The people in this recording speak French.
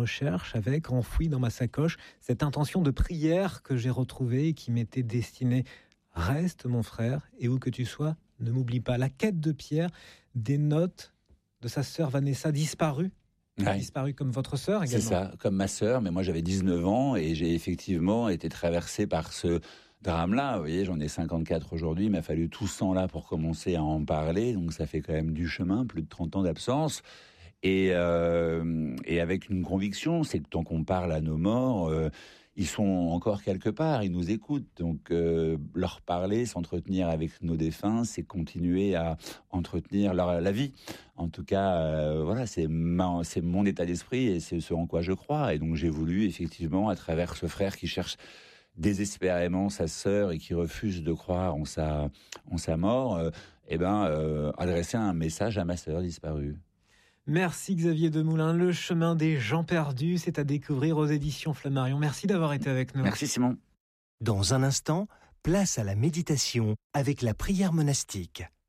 recherches avec, enfouie dans ma sacoche, cette intention de prière que j'ai retrouvée et qui m'était destinée. Reste mon frère, et où que tu sois, ne m'oublie pas. La quête de Pierre, des notes de sa sœur Vanessa disparue. Ouais. Disparue comme votre sœur également. C'est ça, comme ma sœur, mais moi j'avais 19 ans et j'ai effectivement été traversé par ce drame-là. Vous voyez, j'en ai 54 aujourd'hui, il m'a fallu tout ce temps-là pour commencer à en parler, donc ça fait quand même du chemin, plus de 30 ans d'absence. Et avec une conviction, c'est que tant qu'on parle à nos morts, ils sont encore quelque part, ils nous écoutent. Donc leur parler, s'entretenir avec nos défunts, c'est continuer à entretenir la vie. En tout cas, voilà, c'est mon état d'esprit et c'est ce en quoi je crois. Et donc j'ai voulu effectivement, à travers ce frère qui cherche désespérément sa sœur et qui refuse de croire en sa mort, adresser un message à ma sœur disparue. Merci Xavier Demoulin. Le chemin des gens perdus, c'est à découvrir aux éditions Flammarion. Merci d'avoir été avec nous. Merci Simon. Dans un instant, place à la méditation avec la prière monastique.